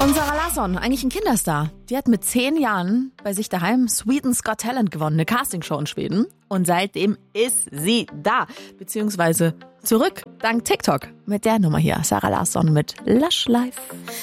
Und Sarah Larsson, eigentlich ein Kinderstar. Die hat mit 10 Jahren bei sich daheim Sweden's Got Talent gewonnen, eine Castingshow in Schweden. Und seitdem ist sie da, beziehungsweise zurück, dank TikTok. Mit der Nummer hier, Sarah Larsson mit Lush Life.